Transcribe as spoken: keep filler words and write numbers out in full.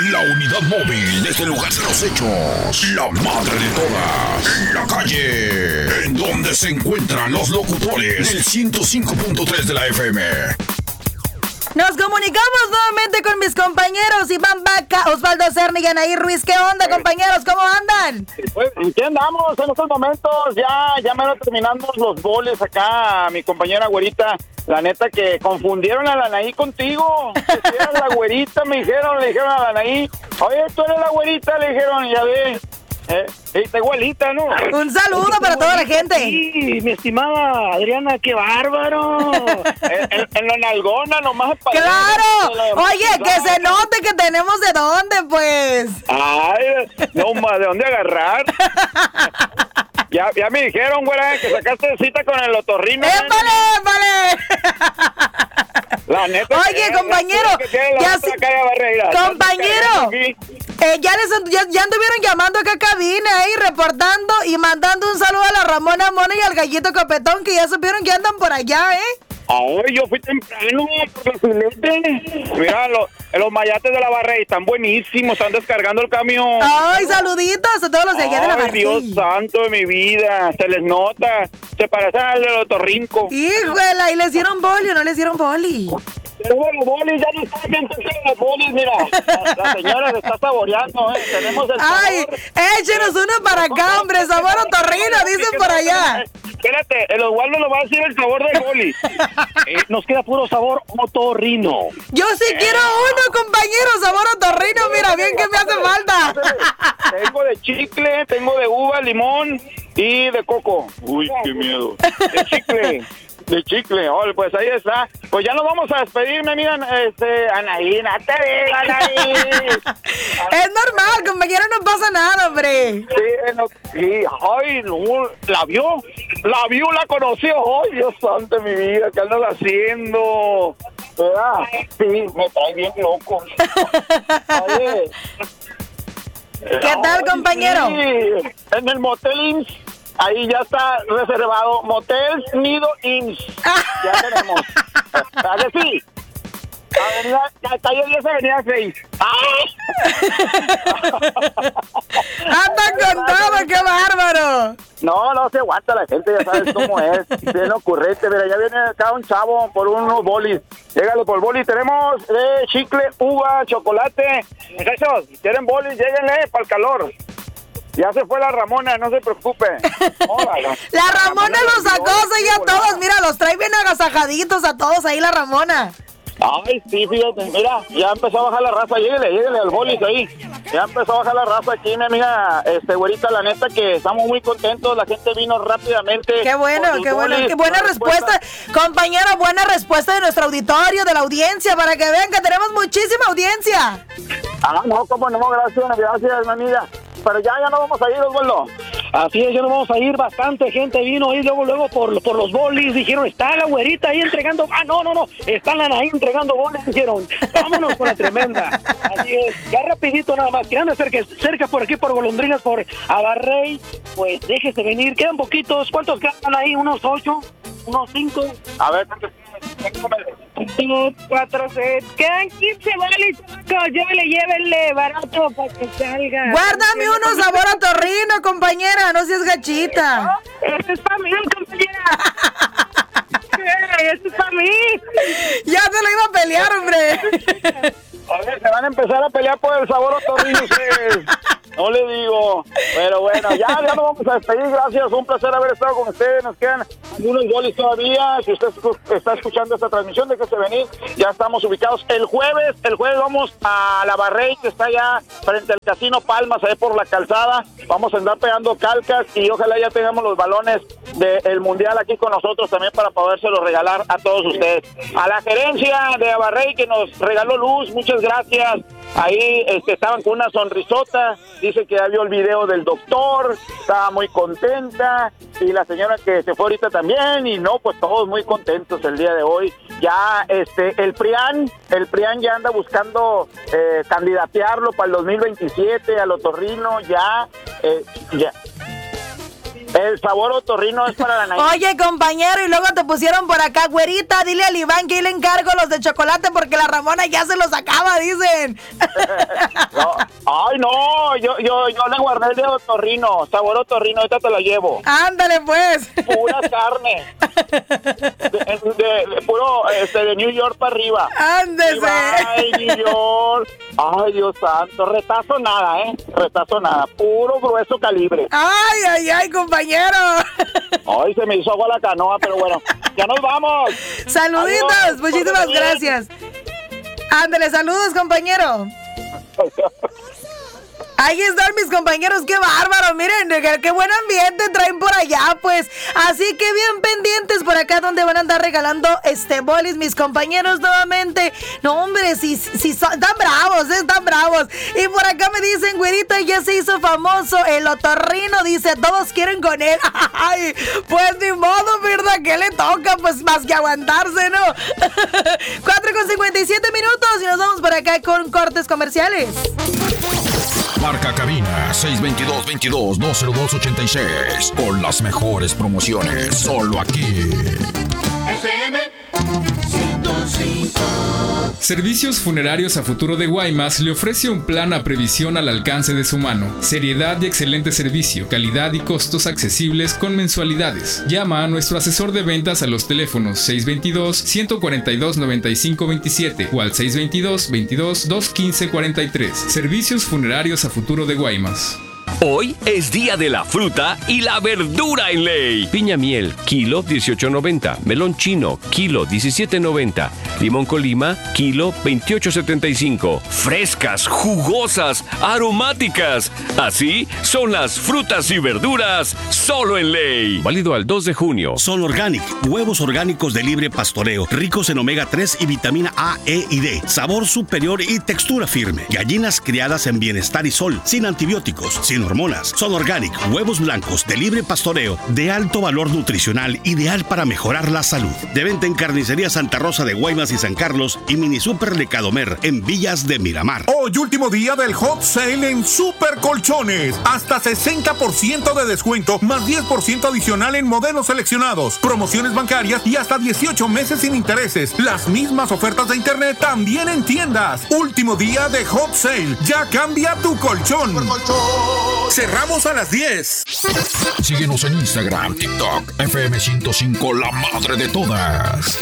La unidad móvil desde el lugar de los hechos. La madre de todas. En la calle. En donde se encuentran los locutores del ciento cinco punto tres de la F M. Nos comunicamos nuevamente con mis compañeros Iván Vaca, Osvaldo Cerny y Anaí Ruiz. ¿Qué onda, compañeros? ¿Cómo andan? Pues, ¿en qué andamos en estos momentos? Ya, ya me lo terminando los boles acá, mi compañera güerita. La neta que confundieron a la Anaí contigo. Que eras la güerita, me dijeron, le dijeron a la Anaí. Oye, tú eres la güerita, le dijeron, ya ve. Eh, está igualita, ¿no? Un saludo para toda la gente. Sí, mi estimada Adriana, qué bárbaro. en, en, en la nalgona nomás. ¡Claro! Oye, que se note que tenemos de dónde, pues. Ay, no más, ¿de dónde agarrar? ya, ya me dijeron, güera, que sacaste cita con el otorrino. ¡Épale, épale! La neta. Oye, que, compañero, que tiene la ya otra si... calle Barreira. Compañero, eh, ya, les, ya, ya anduvieron llamando acá a cabina, eh, reportando y mandando un saludo a la Ramona Mona y al Gallito Copetón, que ya supieron que andan por allá, ¿eh? Ay, yo fui temprano por los filetes. Mira, los, los mayates de la Barreira están buenísimos, están descargando el camión. Ay, saluditos a todos los de allá de la Barreira. Ay, Dios santo de mi vida, se les nota, se parecen al del otorrinco. Híjole, ¿y les dieron boli o no les dieron boli? Pero los bolis, ya no saben entonces los bolis, mira. La, la señora se está saboreando, ¿eh? Tenemos el sabor. Ay, échenos uno para acá, hombre, sabor otorrino, dicen por allá. Espérate, el Osvaldo nos va a decir el sabor del boli. eh, nos queda puro sabor otorrino. Yo sí quiero uno, compañero, sabor otorrino, mira, bien que me hace falta. Tengo de chicle, tengo de uva, limón y de coco. Uy, qué miedo. De chicle. De chicle, oh, pues ahí está. Pues ya nos vamos a despedir, mi amiga, este, Anaí, no te digo, Anaí. Es normal, compañero, no pasa nada, hombre. Sí, no, sí, ay, no, la vio, la vio, la conoció, ay, Dios santo de mi vida, ¿qué andas haciendo? ¿Verdad? Sí, me trae bien loco. Oye. ¿Qué tal, compañero? Sí, en el Motel Inn. Ahí ya está reservado Motel Nido Inn. Ya tenemos. ¿A que sí? Avenida, calle diez, avenida seis. ¡Anda con todo, qué bárbaro! No, no se aguanta la gente, ya sabes cómo es. Bien ocurrente, mira, ya viene acá un chavo por unos bolis. Llegale por bolis, tenemos de chicle, uva, chocolate. Muchachos, ¿quieren bolis? Lléguenle para el calor. Ya se fue la Ramona, no se preocupe. Órale. La Ramona los acosa y a todos, mira, los trae bien agasajaditos a todos ahí la Ramona. Ay, sí, fíjate, mira, ya empezó a bajar la raza, lléguele, lléguele al bolis ahí. Ya empezó a bajar la raza aquí, mi amiga, este, güerita, la neta que estamos muy contentos, la gente vino rápidamente. Qué bueno, qué bueno, qué buena respuesta. respuesta. Compañero, buena respuesta de nuestro auditorio, de la audiencia, para que vean que tenemos muchísima audiencia. Ah, no, cómo no, gracias, gracias, mi amiga. Pero ya, ya no vamos a ir, Osvaldo. Así es, ya nos vamos a ir, bastante gente vino ahí luego, luego por, por los bolis, dijeron, está la güerita ahí entregando, ah, no, no, no, está la ahí entregando bolis, dijeron, vámonos con la tremenda. Así es, ya rapidito nada más, quedan cerca, cerca por aquí, por Golondrinas, por Abarrey, pues déjese venir, quedan poquitos, ¿cuántos quedan ahí? ¿Unos ocho? ¿Unos cinco? A ver, ¿cuántos? Dos, cuatro, seis. Quedan quince bolis, chicos. Llévele, llévenle, barato para que salga. Guárdame uno sabor a torrino, compañera. No seas gachita. Este es para mí, compañera. Este es para mí. Ya se lo iba a pelear, hombre. A ver, se van a empezar a pelear por el sabor a torrino ustedes. No le digo, pero bueno, ya, ya nos vamos a despedir, gracias, un placer haber estado con ustedes, nos quedan algunos bolis todavía, si usted está escuchando esta transmisión, déjese venir, ya estamos ubicados el jueves, el jueves vamos a la Barrey, que está allá frente al Casino Palmas, ahí por la calzada, vamos a andar pegando calcas y ojalá ya tengamos los balones del Mundial aquí con nosotros también para podérselos regalar a todos ustedes. A la gerencia de la Barrey que nos regaló luz, muchas gracias. Ahí este, estaban con una sonrisota, dice que ya vio el video del doctor, estaba muy contenta, y la señora que se fue ahorita también, y no, pues todos muy contentos el día de hoy. Ya este el PRIAN, el PRIAN ya anda buscando eh, candidatearlo para el dos mil veintisiete al otorrino, ya, eh, ya. El sabor otorrino es para la Nain. Oye, compañero, y luego te pusieron por acá, güerita, dile al Iván que le encargo los de chocolate porque la Ramona ya se los acaba, dicen. No, ay, no, yo, yo, yo le guardé el de otorrino, sabor otorrino, ahorita te la llevo. Ándale, pues. Pura carne. De, de, de puro, este, de New York para arriba. Ándese. Ay, New York. Ay, Dios santo, retazo nada, ¿eh? Retazo nada, puro grueso calibre. Ay, ay, ay, compañero. Ay, se me hizo agua la canoa, pero bueno, ya nos vamos. Saluditos, Adiós, muchísimas gracias. Ándale, saludos, compañero. Ahí están mis compañeros, qué bárbaro, miren, qué, qué buen ambiente traen por allá, pues, así que bien pendientes por acá donde van a andar regalando este bolis, mis compañeros nuevamente. No, hombre, si, si son, están bravos, eh, están bravos. Y por acá me dicen, güerita, ya se hizo famoso el otorrino, dice, todos quieren con él. Ay, pues ni modo, ¿verdad? ¿Qué le toca? Pues más que aguantarse, ¿no? cuatro con cincuenta y siete minutos y nos vamos por acá con cortes comerciales. Marca cabina seis dos dos, veintidós, dos cero dos, ochenta y seis. Con las mejores promociones, solo aquí. F M ciento cinco. Servicios Funerarios a Futuro de Guaymas le ofrece un plan a previsión al alcance de su mano. Seriedad y excelente servicio, calidad y costos accesibles con mensualidades. Llama a nuestro asesor de ventas a los teléfonos seis dos dos, uno cuatro dos, nueve cinco dos siete o al seis dos dos, veintidós, dos quince cuarenta y tres. Servicios Funerarios a Futuro de Guaymas. Hoy es día de la fruta y la verdura en Ley. Piña miel, kilo dieciocho noventa. Melón chino, kilo diecisiete noventa. Limón Colima, kilo veintiocho setenta y cinco. Frescas, jugosas, aromáticas. Así son las frutas y verduras solo en Ley. Válido al dos de junio. Sol Organic, huevos orgánicos de libre pastoreo, ricos en omega tres y vitamina A, E y D. Sabor superior y textura firme. Gallinas criadas en bienestar y sol, sin antibióticos, sin hormonas. Sol Organic, huevos blancos de libre pastoreo, de alto valor nutricional, ideal para mejorar la salud. De venta en Carnicería Santa Rosa de Guaymas y San Carlos y Mini Super de Cadomer en Villas de Miramar. Hoy último día del Hot Sale en Super Colchones. Hasta sesenta por ciento de descuento, más diez por ciento adicional en modelos seleccionados, promociones bancarias y hasta dieciocho meses sin intereses. Las mismas ofertas de internet también en tiendas. Último día de Hot Sale. Ya cambia tu colchón. Cerramos a las diez. Síguenos en Instagram, TikTok, F M ciento cinco, la madre de todas.